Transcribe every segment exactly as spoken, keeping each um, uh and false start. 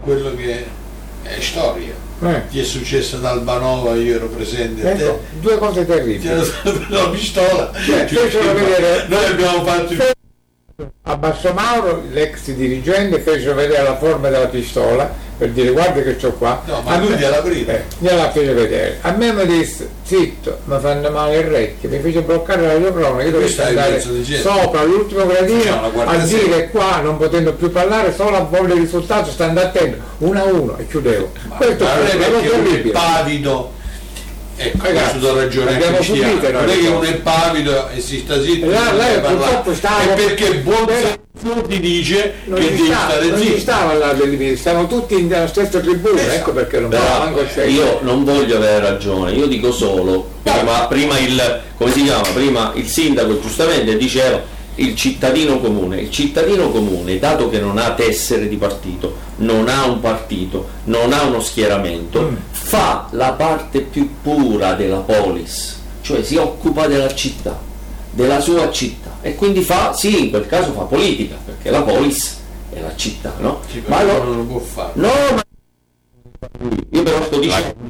quello che è storia. Eh. Ti è successo ad Albanova, io ero presente. Ecco, te, due cose ti terribili. hanno dato la pistola. Cioè, Cioè, fecero vedere- noi abbiamo fatto il A Bassomauro l'ex dirigente fece vedere la forma della pistola per dire guarda che c'ho qua. No, ma A lui me- gliela aprì. eh, gliela fece vedere. A me mi disse zitto, mi fanno male il orecchio, mi fece bloccare la radiocronaca, io dovevo Questo è il andare pezzo di gente. sopra all'ultimo C'è gradino una a guardia dire qua non potendo più parlare, solo a voler il risultato, stando attento, uno a uno e chiudevo. Ma, Questo ma non è fu una perché cosa uno è terribile. pavido, ecco, Ragazzi, questo do ragione a abbiamo Cristiano. subito noi Non è che le uno cose. è pavido e si sta zitto, Là- non là deve purtroppo parlare. stavo- È perché buon senso ti dice Non che ci devi stava, stare non ci zitto. stava là del limite, stavamo tutti nella stessa tribuna, Esatto. ecco perché non Però poteva manco scegliere. io non voglio avere ragione, io dico solo, prima, prima il, come si chiama, prima il sindaco giustamente diceva il cittadino comune, il cittadino comune, dato che non ha tessere di partito, non ha un partito, non ha uno schieramento, Mm. fa la parte più pura della polis, cioè si occupa della città, della sua città, e quindi fa, sì, in quel caso fa politica, perché la polis è la città, no? Sì, Ma però lo- non lo può fare. no, ma io però sto dicendo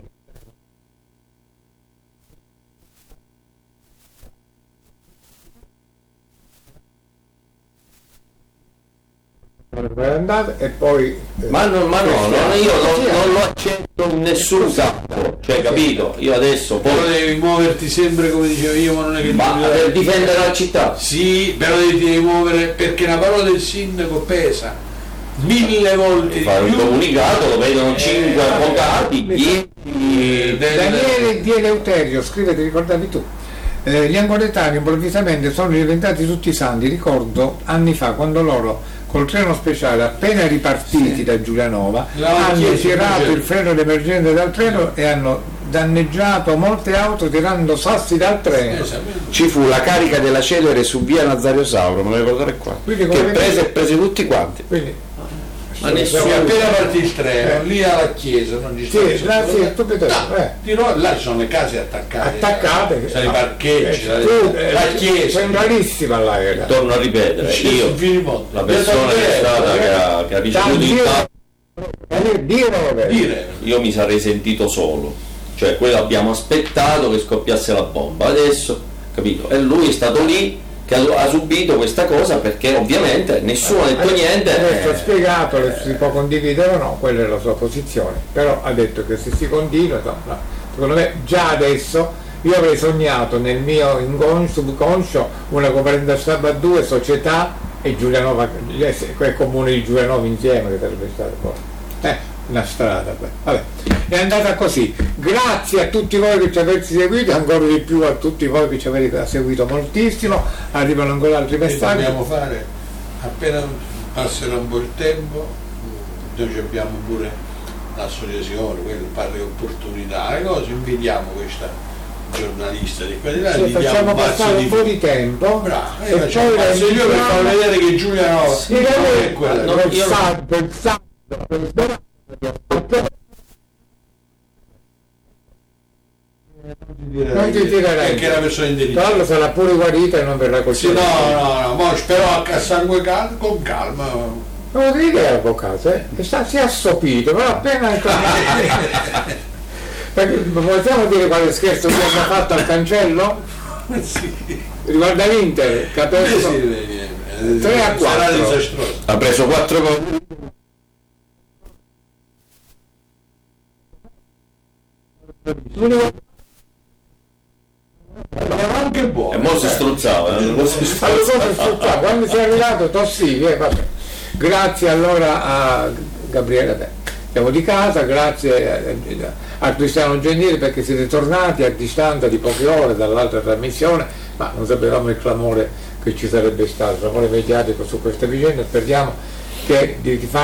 È andato e poi eh, Ma, no, ma no, no, io non, non lo accetto in nessun campo, cioè capito? Io adesso Però poi devi muoverti sempre come dicevo io, ma non è che ma devi- per difendere la città. Sì, però devi, devi muovere perché una parola del sindaco pesa mille volte di Fare un più. comunicato, lo vedono Eh, cinque avvocati, dieci del- Daniele Di Eleuterio scrive, ti ricordavi tu, eh, gli angoletani improvvisamente sono diventati tutti santi. Ricordo anni fa quando loro col treno speciale appena ripartiti da Giulianova La hanno chiesa tirato emergente. il freno d'emergenza dal treno e hanno danneggiato molte auto tirando sassi dal treno. Esattamente. Ci fu la carica della Celere su via Nazario Sauro, me lo ricordare qua, Quindi che come prese, vedete- prese tutti quanti. Quindi, Ma nessuno- Sì, appena partì il treno, Eh. lì alla chiesa non ci sta Sì, nessuno. là, sì, tu vedo, No, eh. di no- là ci sono le case attaccate. attaccate, Ci sono i parcheggi, eh, la, tu, eh, la chiesa. centralissima là era. Torno a ripetere, io, Io, la persona che è stata, che ha, che ha ricevuto il tappo, Dire, dire io mi sarei sentito solo, cioè quello abbiamo aspettato che scoppiasse la bomba, adesso, capito? E lui è stato lì che ha, ha subito questa cosa perché ovviamente nessuno ha detto niente. Adesso ha eh, spiegato, se si può condividere o no, quella è la sua posizione, però ha detto che se si continua, no, no. Secondo me già adesso io avrei sognato nel mio inconscio, subconscio una conferenza a due, società e Giulianova, quel comune di Giulianova insieme che sarebbe stato poi. Eh, una strada. Beh. Vabbè. È andata così. Grazie a tutti voi che ci avete seguito, ancora di più a tutti voi che ci avete seguito moltissimo. Arrivano ancora altri che messaggi. dobbiamo fare appena passerà un po' il tempo. Noi ci abbiamo pure l'associazione, quello pari opportunità, le cose, invitiamo questa giornalista di qua di là, Sì, gli diamo facciamo un mazzo passare di un po' di tempo bravo, e io faccio un poi la mazzo io per far invitiamo- vedere che Giulia no, Sì, non lei- è quella. no, per io- sa- per sa- per sa- non ti tirerei. perché è una persona Tra intelligente. l'altro sarà pure guarita e non verrà col Sì, no, no, no, mo spero a sangue calmo, con calma. Non lo devi dire l'avvocato, eh? E sta, si è assopito, però appena perché possiamo dire quale scherzo mi hanno fatto al cancello? Sì. Riguarda l'Inter, Eh, capisco? sì, eh, eh, tre a sarà quattro. disastroso. Ha preso quattro gol. Era anche buono. E mo si struzzava, eh, mo si Allora, struzzava. cosa è successo? Quando sei arrivato tossivi, eh, vabbè. Grazie allora a Gabriele, beh, siamo di casa, grazie a, a Cristiano Gentile perché siete tornati a distanza di poche ore dall'altra trasmissione, ma non sapevamo il clamore che ci sarebbe stato, il clamore mediatico su questa vicenda. Speriamo che di, di fare